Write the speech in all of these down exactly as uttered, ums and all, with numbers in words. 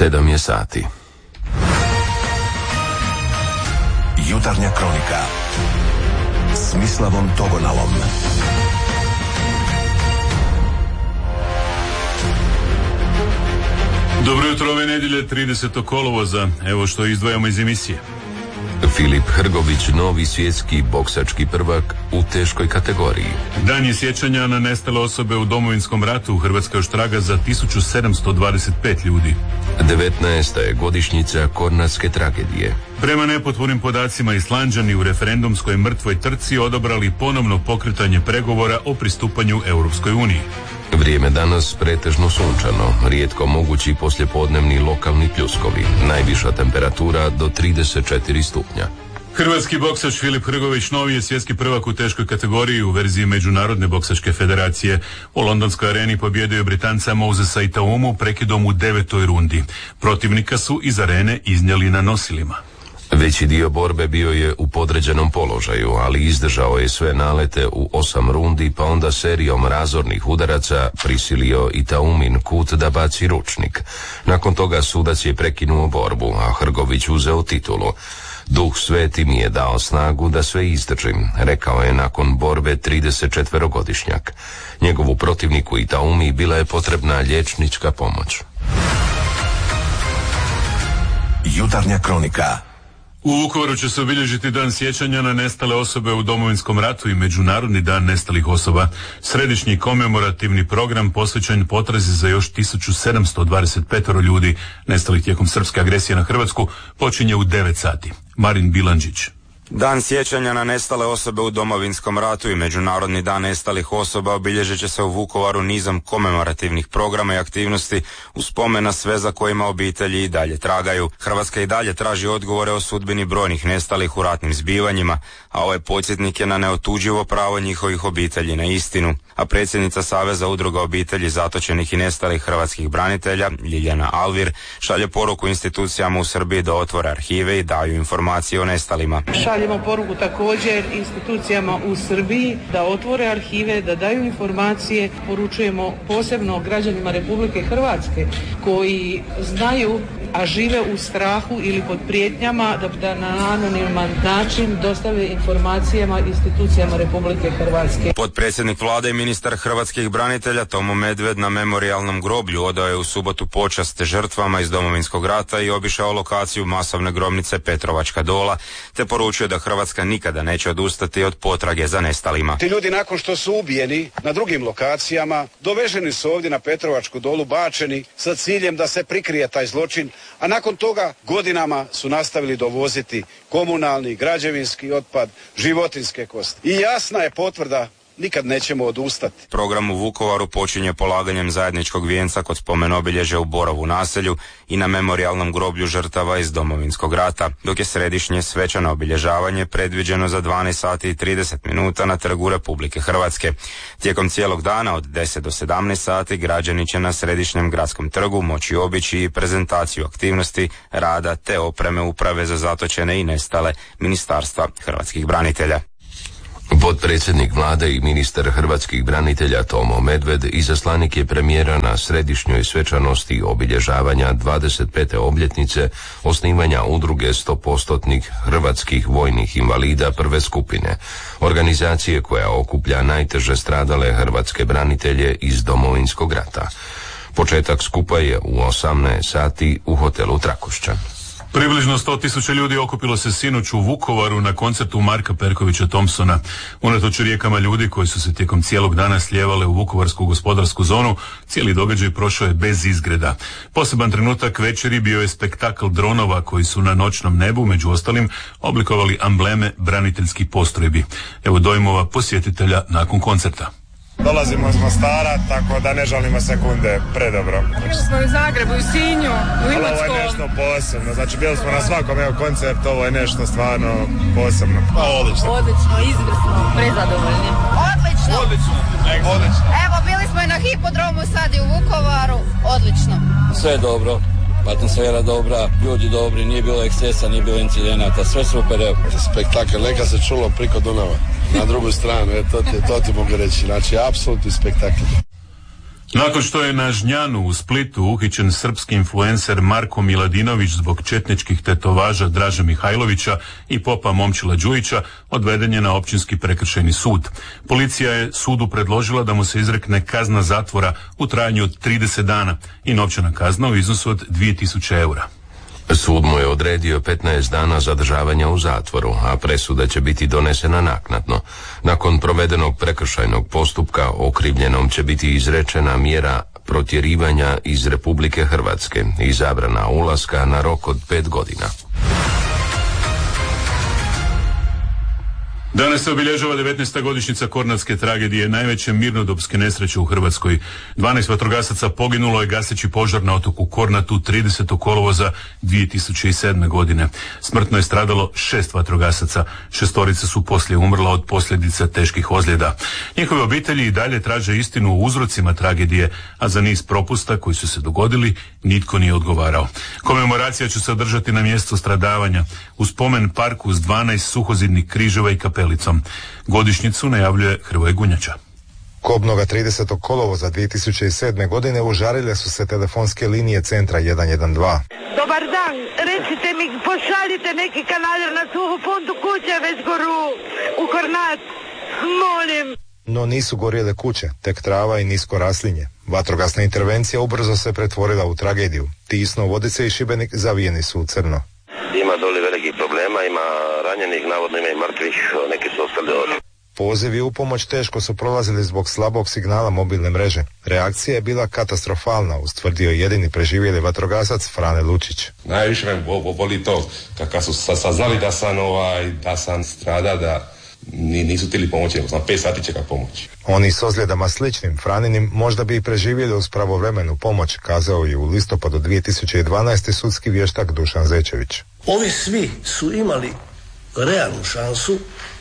Sedam je sati. Jutarnja kronika s Mislavom Togonalom. Dobro jutro, ove nedjelje tridesetog kolovoza. Evo što izdvajamo iz emisije. Filip Hrgović, novi svjetski boksački prvak u teškoj kategoriji. Dan je sjećanja na nestale osobe u Domovinskom ratu. Hrvatska još traga za tisuću sedamsto dvadeset pet ljudi. devetnaesta je godišnjica Kornatske tragedije. Prema nepotpunim podacima, Islanđani u referendumskoj mrtvoj trci odabrali ponovno pokretanje pregovora o pristupanju Europskoj uniji. Vrijeme danas pretežno sunčano, rijetko mogući poslijepodnevni lokalni pljuskovi, najviša temperatura do trideset četiri stupnja. Hrvatski boksač Filip Hrgović novi je svjetski prvak u teškoj kategoriji u verziji Međunarodne boksačke federacije. U londonskoj areni pobjedio je Britanca Mosesa Itaumu prekidom u devetoj rundi. Protivnika su iz arene iznijeli na nosilima. Veći dio borbe bio je u podređenom položaju, ali izdržao je sve nalete u osam rundi, pa onda serijom razornih udaraca prisilio Itaumin kut da baci ručnik. Nakon toga sudac je prekinuo borbu, a Hrgović uzeo titulu. Duh sveti mi je dao snagu da sve izdržim, rekao je nakon borbe tridesetčetverogodišnjak. Njegovu protivniku Itaumi bila je potrebna liječnička pomoć. Jutarnja kronika. U Vukovaru će se obilježiti dan sjećanja na nestale osobe u Domovinskom ratu i Međunarodni dan nestalih osoba. Središnji komemorativni program posvećen potrazi za još tisuću sedamsto dvadeset pet ljudi nestalih tijekom srpske agresije na Hrvatsku počinje u devet sati. Marin Bilandžić. Dan sjećanja na nestale osobe u Domovinskom ratu i Međunarodni dan nestalih osoba obilježit će se u Vukovaru nizom komemorativnih programa i aktivnosti u spomen na sve za kojima obitelji i dalje tragaju. Hrvatska i dalje traži odgovore o sudbini brojnih nestalih u ratnim zbivanjima, a ovaj podsjetnik je na neotuđivo pravo njihovih obitelji na istinu. A predsjednica Saveza udruga obitelji zatočenih i nestalih hrvatskih branitelja, Ljiljana Alvir, šalje poruku institucijama u Srbiji da otvore arhive i daju informacije o nestalima. Šaljemo poruku također institucijama u Srbiji da otvore arhive, da daju informacije. Poručujemo posebno građanima Republike Hrvatske koji znaju, a žive u strahu ili pod prijetnjama, da, da na anoniman način dostave informacijama institucijama Republike Hrvatske. Potpredsjednik vlade i ministar hrvatskih branitelja Tomo Medved na memorijalnom groblju odao je u subotu počast žrtvama iz Domovinskog rata i obišao lokaciju masovne grobnice Petrovačka Dola, te poručio da Hrvatska nikada neće odustati od potrage za nestalima. Ti ljudi nakon što su ubijeni na drugim lokacijama, doveženi su ovdje na Petrovačku Dolu, bačeni sa ciljem da se prikrije taj zločin, a nakon toga godinama su nastavili dovoziti komunalni, građevinski otpad, životinjske kosti. I jasna je potvrda, nikad nećemo odustati. Program u Vukovaru počinje polaganjem zajedničkog vijenca kod spomen obilježja u Borovu naselju i na memorijalnom groblju žrtava iz Domovinskog rata, dok je središnje svečano obilježavanje predviđeno za dvanaest sati i trideset minuta na Trgu Republike Hrvatske. Tijekom cijelog dana od deset do sedamnaest sati građani će na središnjem gradskom trgu moći obići i prezentaciju aktivnosti, rada te opreme Uprave za zatočene i nestale Ministarstva hrvatskih branitelja. Potpredsjednik vlade i ministar hrvatskih branitelja Tomo Medved izaslanik je premijera na središnjoj svečanosti obilježavanja dvadeset pete obljetnice osnivanja udruge sto postotnih hrvatskih vojnih invalida prve skupine, organizacije koja okuplja najteže stradale hrvatske branitelje iz Domovinskog rata. Početak skupa je u osamnaest sati u hotelu Trakošćan. Približno sto tisuća ljudi okupilo se sinoć u Vukovaru na koncertu Marka Perkovića Thompsona. Unatoč rijekama ljudi koji su se tijekom cijelog dana slijevale u vukovarsku gospodarsku zonu, cijeli događaj prošao je bez izgreda. Poseban trenutak večeri bio je spektakl dronova koji su na noćnom nebu, među ostalim, oblikovali ambleme braniteljskih postrojbi. Evo dojmova posjetitelja nakon koncerta. Dolazimo iz Mostara, tako da ne žalimo sekunde, predobro. Bili smo u Zagrebu, u Sinju, u Imotskom. Ovo je nešto posebno, znači bili smo na svakom evo koncertu, ovo je nešto stvarno posebno. Pa, odlično. Odlično, izvrsno, prezadovoljni. Odlično. Odlično. Odlično. Evo, bili smo i na hipodromu sad i u Vukovaru, odlično. Sve dobro. Atmosfera dobra, ljudi dobri, nije bilo ekscesa, nije bilo incidenata, sve super, evo. Spektakl, neka se čulo priko Dunava, na drugu stranu, e, to, ti, to ti mogu reći, znači, apsolutni spektakl. Nakon što je na Žnjanu u Splitu uhićen srpski influencer Marko Miladinović zbog četničkih tetovaža Draže Mihajlovića i popa Momčila Đujića, odveden je na općinski prekršajni sud. Policija je sudu predložila da mu se izrekne kazna zatvora u trajanju od trideset dana i novčana kazna u iznosu od dvije tisuće eura. Sud mu je odredio petnaest dana zadržavanja u zatvoru, a presuda će biti donesena naknadno. Nakon provedenog prekršajnog postupka okrivljenom će biti izrečena mjera protjerivanja iz Republike Hrvatske i zabrana ulaska na rok od pet godina. Danas se obilježava devetnaesta godišnjica Kornatske tragedije, najveće mirnodopske nesreće u Hrvatskoj. dvanaest vatrogasaca poginulo je gaseći požar na otoku Kornatu tridesetog kolovoza dvije tisuće sedme. godine. Smrtno je stradalo šest vatrogasaca. Šestorica su poslije umrla od posljedica teških ozljeda. Njihove obitelji i dalje traže istinu o uzrocima tragedije, a za niz propusta koji su se dogodili nitko nije odgovarao. Komemoracija će se održati na mjestu stradavanja u spomen parku s dvanaest suhozidnih križeva i kapelicom. Godišnjicu najavljuje Hrvoje Gunjača. Kobnoga tridesetog kolovoza dvije tisuće sedme. godine užarile su se telefonske linije centra jedan jedan dva. Dobar dan, recite mi, pošaljite neki kanaler na suhu funtu kuće već goru u Kornat, molim. No nisu gorjele kuće, tek trava i nisko raslinje. Vatrogasna intervencija ubrzo se pretvorila u tragediju. Tisno, Vodice i Šibenik zavijeni su u crno. Ima doli velikih problema, ima ranjenih, navodno ima i mrtvih, neki su ostali ovdje. Pozivi u pomoć teško su prolazili zbog slabog signala mobilne mreže. Reakcija je bila katastrofalna, ustvrdio jedini preživjeli vatrogasac Frane Lučić. Najviše me boli to kad su saznali da sam, ovaj, da sam strada, da nisu htjeli pomoći, nego sam pet sati čeka pomoći. Oni s ozljedama sličnim Franinim možda bi i preživjeli uz pravovremenu pomoć, kazao je u listopadu dvije tisuće dvanaeste. sudski vještak Dušan Zečević. Ovi svi su imali realnu šansu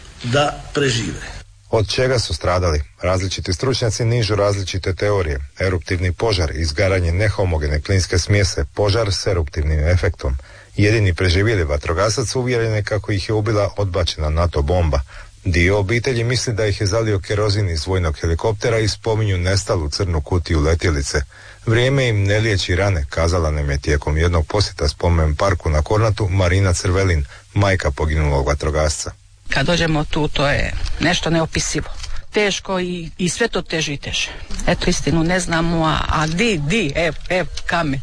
da prežive. Od čega su stradali? Različiti stručnjaci nižu različite teorije. Eruptivni požar, izgaranje nehomogene plinske smjese, požar s eruptivnim efektom. Jedini preživjeli vatrogasac uvjeren je kako ih je ubila odbačena NATO bomba. Dio obitelji misli da ih je zalio kerozin iz vojnog helikoptera i spominju nestalu crnu kutiju letjelice. Vrijeme im ne liječi rane, kazala nam je tijekom jednog posjeta spomen parku na Kornatu Marina Crvelin, majka poginulog vatrogasca. Kad dođemo tu, to je nešto neopisivo. Teško i, i sve to teže i teže. Eto, istinu ne znamo, a, a di, di, ev, ev, kame.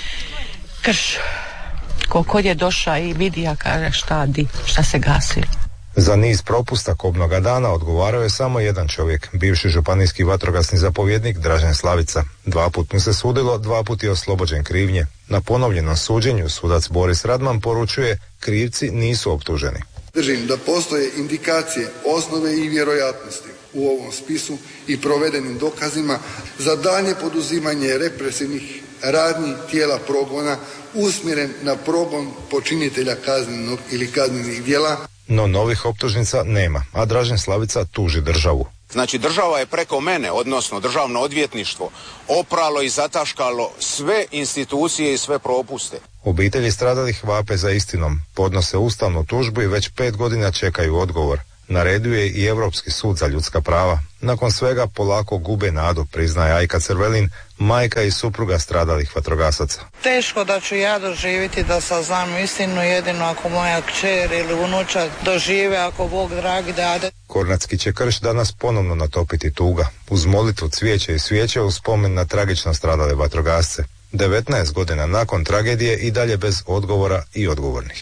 Krš. Ko je došao i vidi, a kaže šta di, šta se gasi. Za niz propusta kobnoga dana odgovarao je samo jedan čovjek, bivši županijski vatrogasni zapovjednik Dražen Slavica. Dva put mu se sudilo, dva put je oslobođen krivnje. Na ponovljenom suđenju sudac Boris Radman poručuje, krivci nisu optuženi. Držim da postoje indikacije, osnove i vjerojatnosti u ovom spisu i provedenim dokazima za daljnje poduzimanje represivnih radnji tijela progona usmjeren na progon počinitelja kaznenog ili kaznenih djela. No novih optužnica nema, a Dražen Slavica tuži državu. Znači država je preko mene, odnosno državno odvjetništvo, opralo i zataškalo sve institucije i sve propuste. Obitelji stradalih vape za istinom, podnose ustavnu tužbu i već pet godina čekaju odgovor. Naredio i Europski sud za ljudska prava. Nakon svega polako gube nadu, priznaje Ajka Crvelin, majka i supruga stradalih vatrogasaca. Teško da ću ja doživjeti da saznam istinu, jedino ako moja kćer ili unučad dožive, ako Bog dragi dade. Kornatski će krš danas ponovno natopiti tuga, uz molitvu cvijeće i svijeće u spomen na tragično stradale vatrogasce. devetnaest godina nakon tragedije i dalje bez odgovora i odgovornih.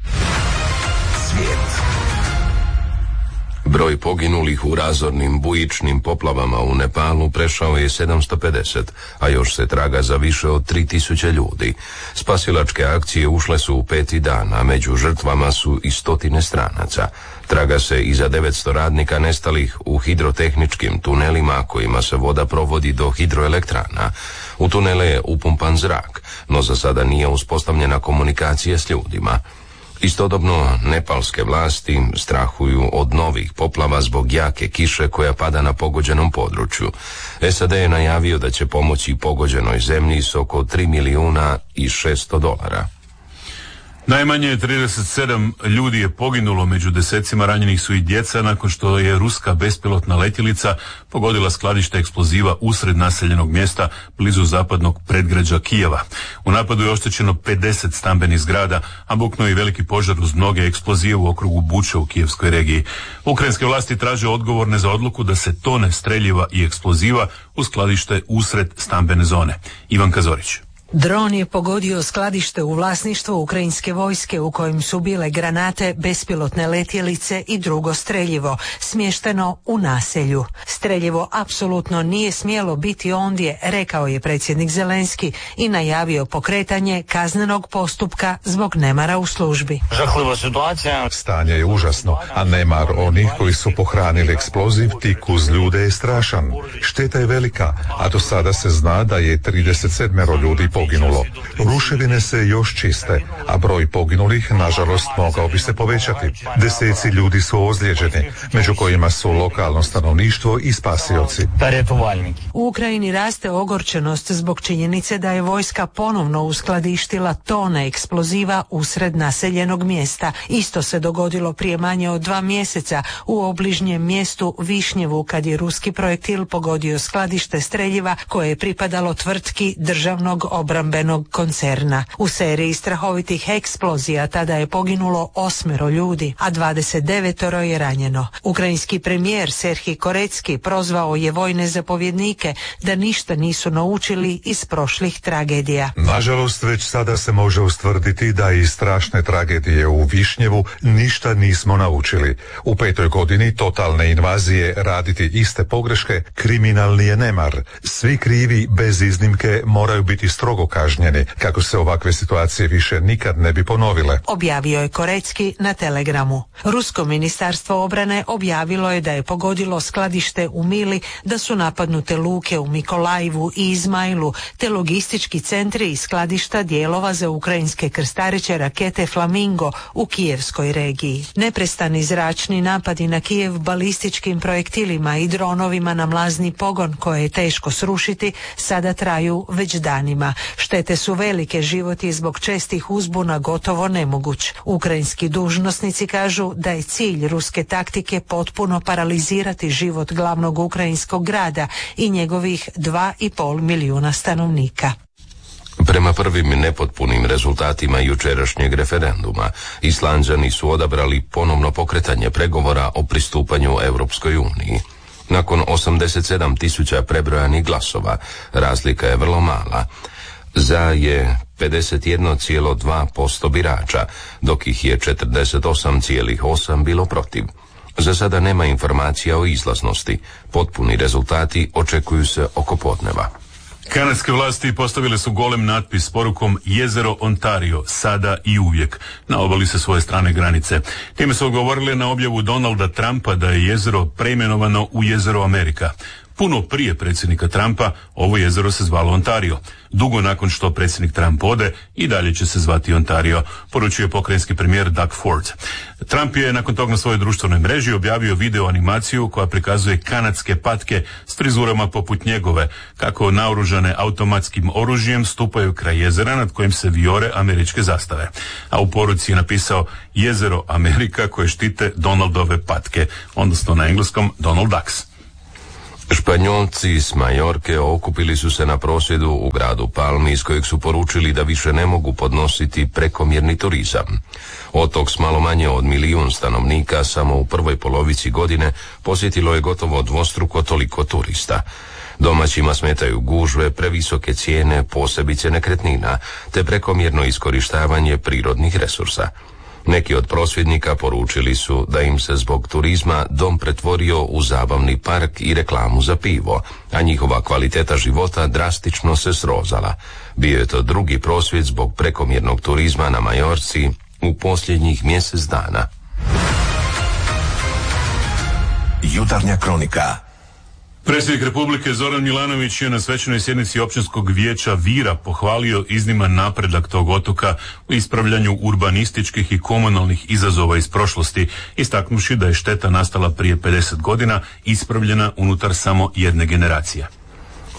Svijet. Broj poginulih u razornim bujičnim poplavama u Nepalu prešao je sedamsto pedeset, a još se traga za više od tri tisuće ljudi. Spasilačke akcije ušle su u peti dan, a među žrtvama su i stotine stranaca. Traga se i za devetsto radnika nestalih u hidrotehničkim tunelima kojima se voda provodi do hidroelektrana. U tunele je upumpan zrak, no za sada nije uspostavljena komunikacija s ljudima. Istodobno, nepalske vlasti strahuju od novih poplava zbog jake kiše koja pada na pogođenom području. S A D je najavio da će pomoći pogođenoj zemlji s oko tri milijuna i šesto dolara. Najmanje trideset sedam ljudi je poginulo, među desecima ranjenih su i djeca nakon što je ruska bespilotna letjelica pogodila skladište eksploziva usred naseljenog mjesta blizu zapadnog predgrađa Kijeva. U napadu je oštećeno pedeset stambenih zgrada, a buknuo i veliki požar uz mnoge eksplozije u okrugu Buče u kijevskoj regiji. Ukrajinske vlasti traže odgovorne za odluku da se tone streljiva i eksploziva u skladište usred stambene zone. Ivan Kazorić. Dron je pogodio skladište u vlasništvu ukrajinske vojske u kojem su bile granate, bespilotne letjelice i drugo streljivo, smješteno u naselju. Streljivo apsolutno nije smjelo biti ondje, rekao je predsjednik Zelenski i najavio pokretanje kaznenog postupka zbog nemara u službi. Stanje je užasno, a nemar onih koji su pohranili eksploziv tik uz ljude je strašan. Šteta je velika, a do sada se zna da je trideset sedam ljudi poginulo. Ruševine se još čiste, a broj poginulih, nažalost, mogao bi se povećati. Deseci ljudi su ozlijeđeni, među kojima su lokalno stanovništvo i spasioci. U Ukrajini raste ogorčenost zbog činjenice da je vojska ponovno uskladištila tone eksploziva usred naseljenog mjesta. Isto se dogodilo prije manje od dva mjeseca u obližnjem mjestu Višnjevu, kad je ruski projektil pogodio skladište streljiva koje je pripadalo tvrtki državnog obrambenog koncerna. U seriji strahovitih eksplozija tada je poginulo osmero ljudi, a dvadeset devetoro je ranjeno. Ukrajinski premijer Serhij Korecki prozvao je vojne zapovjednike da ništa nisu naučili iz prošlih tragedija. Nažalost, već sada se može ustvrditi da iz strašne tragedije u Višnjevu ništa nismo naučili. U petoj godini totalne invazije raditi iste pogreške kriminalni je nemar. Svi krivi bez iznimke moraju biti strogo kažnjeni kako se ovakve situacije više nikad ne bi ponovile. Objavio je Korecki na Telegramu. Rusko ministarstvo obrane objavilo je da je pogodilo skladište u Mili, da su napadnute luke u Mikolajivu i Izmailu, te logistički centri i skladišta dijelova za ukrajinske krstareće rakete Flamingo u kijevskoj regiji. Neprestani zračni napadi na Kijev balističkim projektilima i dronovima na mlazni pogon koje je teško srušiti sada traju već danima. Štete su velike, život je zbog čestih uzbuna gotovo nemoguć. Ukrajinski dužnosnici kažu da je cilj ruske taktike potpuno paralizirati život glavnog ukrajinskog grada i njegovih dva i pol milijuna stanovnika. Prema prvim nepotpunim rezultatima jučerašnjeg referenduma, Islanđani su odabrali ponovno pokretanje pregovora o pristupanju Europskoj uniji. Nakon osamdeset sedam tisuća prebrojanih glasova, razlika je vrlo mala. Za je pedeset jedan zarez dva posto birača, dok ih je četrdeset osam zarez osam bilo protiv. Za sada nema informacija o izlaznosti. Potpuni rezultati očekuju se oko podneva. Kanadske vlasti postavile su golem natpis s porukom Jezero Ontario, sada i uvijek, na obali sa svoje strane granice. Time su odgovorile na objavu Donalda Trumpa da je jezero preimenovano u Jezero Amerika. Puno prije predsjednika Trumpa ovo jezero se zvalo Ontario. Dugo nakon što predsjednik Trump ode, i dalje će se zvati Ontario, poručuje pokrajinski premijer Doug Ford. Trump je nakon toga na svojoj društvenoj mreži objavio video animaciju koja prikazuje kanadske patke s frizurama poput njegove, kako naoružane automatskim oružjem stupaju kraj jezera nad kojim se vijore američke zastave. A u poruci je napisao Jezero Amerika koje štite Donaldove patke, odnosno na engleskom Donald Ducks. Španjolci s Majorke okupili su se na prosvjedu u gradu Palmi, iz kojeg su poručili da više ne mogu podnositi prekomjerni turizam. Otok s malo manje od milijun stanovnika samo u prvoj polovici godine posjetilo je gotovo dvostruko toliko turista. Domaćima smetaju gužve, previsoke cijene, posebice nekretnina, te prekomjerno iskorištavanje prirodnih resursa. Neki od prosvjednika poručili su da im se zbog turizma dom pretvorio u zabavni park i reklamu za pivo, a njihova kvaliteta života drastično se srozala. Bio je to drugi prosvjed zbog prekomjernog turizma na Majorci u posljednjih mjesec dana. Jutarnja kronika. Predsjednik Republike Zoran Milanović je na svečanoj sjednici općinskog vijeća Vira pohvalio izniman napredak tog otoka u ispravljanju urbanističkih i komunalnih izazova iz prošlosti, istaknuši da je šteta nastala prije pedeset godina ispravljena unutar samo jedne generacije.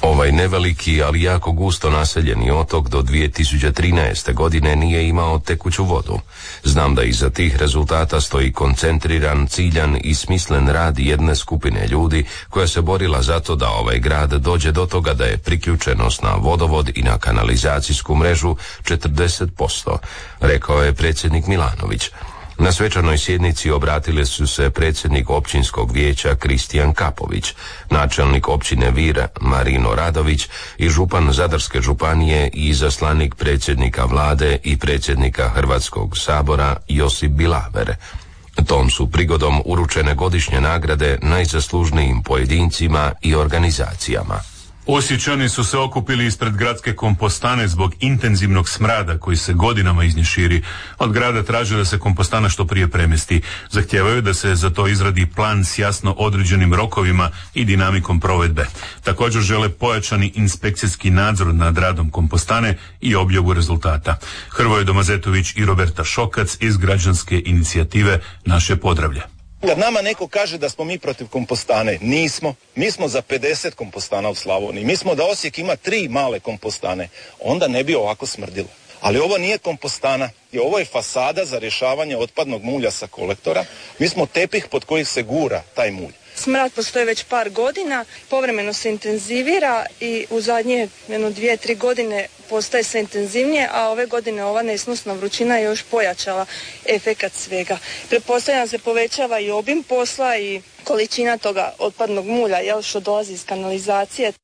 Ovaj neveliki, ali jako gusto naseljeni otok do dvije tisuće trinaeste. godine nije imao tekuću vodu. Znam da iza tih rezultata stoji koncentriran, ciljan i smislen rad jedne skupine ljudi koja se borila za to da ovaj grad dođe do toga da je priključenost na vodovod i na kanalizacijsku mrežu četrdeset posto, rekao je predsjednik Milanović. Na svečanoj sjednici obratili su se predsjednik općinskog vijeća Kristijan Kapović, načelnik općine Vir Marino Radović i župan Zadarske županije i izaslanik predsjednika vlade i predsjednika Hrvatskog sabora Josip Bilaver. Tom su prigodom uručene godišnje nagrade najzaslužnijim pojedincima i organizacijama. Osječani su se okupili ispred gradske kompostane zbog intenzivnog smrada koji se godinama iz nje širi. Od grada traže da se kompostana što prije premjesti. Zahtijevaju da se za to izradi plan s jasno određenim rokovima i dinamikom provedbe. Također žele pojačani inspekcijski nadzor nad radom kompostane i objavu rezultata. Hrvoje Domazetović i Roberta Šokac iz građanske inicijative Naše Podravlje. Kad nama neko kaže da smo mi protiv kompostane, nismo. Mi smo za pedeset kompostana u Slavoniji. Mi smo da Osijek ima tri male kompostane. Onda ne bi ovako smrdilo. Ali ovo nije kompostana. I ovo je fasada za rješavanje otpadnog mulja sa kolektora. Mi smo tepih pod koji se gura taj mulj. Smrad postoji već par godina, povremeno se intenzivira i u zadnje jedno dvije, tri godine postaje sve intenzivnije, a ove godine ova nesnosna vrućina je još pojačala efekat svega. Pretpostavljam se povećava i obim posla i količina toga otpadnog mulja, jel, što dolazi iz kanalizacije.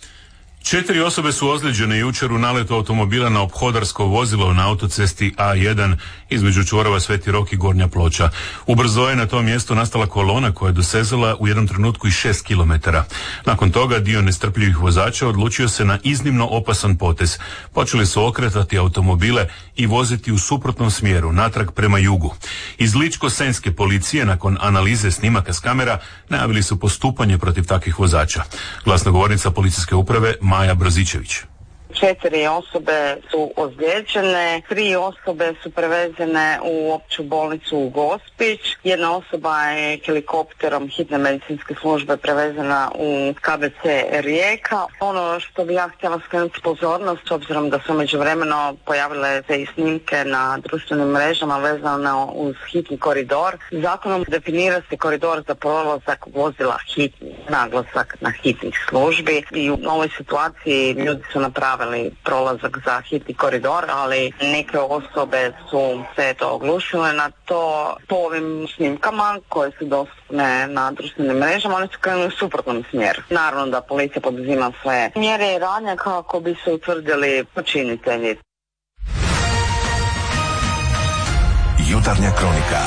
Četiri osobe su ozlijeđene jučer u naletu automobila na ophodarsko vozilo na autocesti A jedan između čvorova Sveti Rok i Gornja Ploča. Ubrzo je na tom mjestu nastala kolona koja je dosezala u jednom trenutku i šest kilometara. Nakon toga dio nestrpljivih vozača odlučio se na iznimno opasan potez. Počeli su okretati automobile i voziti u suprotnom smjeru, natrag prema jugu. Iz Ličko-senjske policije nakon analize snimaka s kamera najavili su postupanje protiv takvih vozača. Glasnogovornica policijske uprave Maja Brzičević. Četiri osobe su ozlijeđene, tri osobe su prevezene u opću bolnicu u Gospić, jedna osoba je helikopterom hitne medicinske službe prevezena u K B C Rijeka. Ono što bi ja htjela skrenuti pozornost, s obzirom da su međuvremeno pojavile se i snimke na društvenim mrežama vezano uz hitni koridor. Zakonom definira se koridor za prolazak vozila hitni, naglasak na hitnih službi i u ovoj situaciji ljudi su napravili prolazak za hitni koridor, ali neke osobe su se to oglušile na to. Po ovim snimkama koje su dostupne na društvenim mrežama, oni su krenuli u suprotnom smjeru. Naravno da policija poduzima sve mjere i radnje kako bi se utvrdili počinitelji. Jutarnja kronika.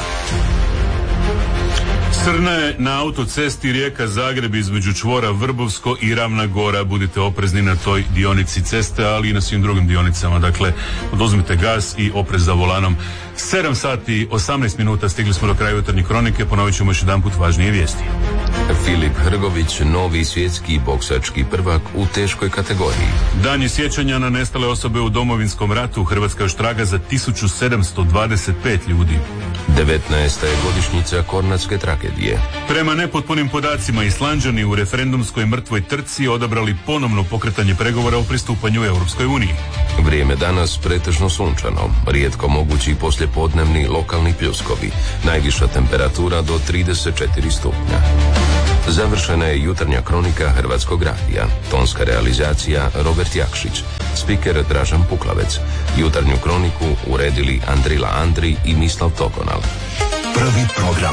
Crna je na autocesti Rijeka-Zagreb između čvora Vrbovsko i Ravna Gora. Budite oprezni na toj dionici ceste, ali i na svim drugim dionicama. Dakle, oduzmite gas i oprez za volanom. sedam sati osamnaest minuta stigli smo do kraja jutarnje kronike. Ponovit ćemo još jedan put važnije vijesti. Filip Hrgović, novi svjetski boksački prvak u teškoj kategoriji. Dan je sjećanja na nestale osobe u Domovinskom ratu. Hrvatska još traga za tisuću sedamsto dvadeset pet ljudi. devetnaesta je godišnjica Kornatske tragedije. Prema nepotpunim podacima, Islanđani u referendumskoj mrtvoj trci odabrali ponovno pokretanje pregovora o pristupanju Europskoj uniji. Vrijeme danas pretežno sunčano, rijetko mogući poslijepodnevni lokalni pljuskovi, najviša temperatura do trideset četiri stupnja. Završena je jutarnja kronika Hrvatskog radija, tonska realizacija Robert Jakšić, spiker Dražan Puklavec, jutarnju kroniku uredili Andrila Andri i Mislav Togonal. Prvi program.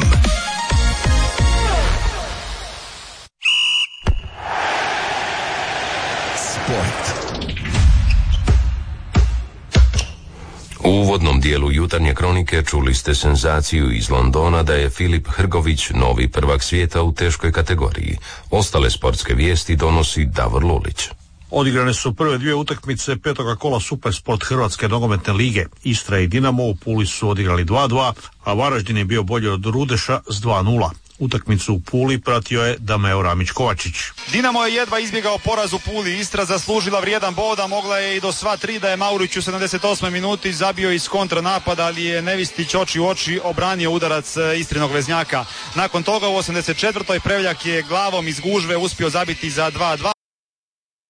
Sport. U uvodnom dijelu jutarnje kronike čuli ste senzaciju iz Londona da je Filip Hrgović novi prvak svijeta u teškoj kategoriji. Ostale sportske vijesti donosi Davor Lulić. Odigrane su prve dvije utakmice petoga kola Supersport Hrvatske nogometne lige. Istra i Dinamo u Puli su odigrali dva dva, a Varaždin je bio bolji od Rudeša s dva nula. Utakmicu u Puli pratio je Dameo Ramić-Kovačić. Dinamo je jedva izbjegao poraz u Puli. Istra zaslužila vrijedan bod, a mogla je i do sva tri da je Maurić u sedamdeset osmoj minuti zabio iz kontranapada, ali je Nevistić oči u oči obranio udarac Istrinog veznjaka. Nakon toga u osamdeset četvrtoj Prevljak je glavom iz gužve uspio zabiti za dva dva.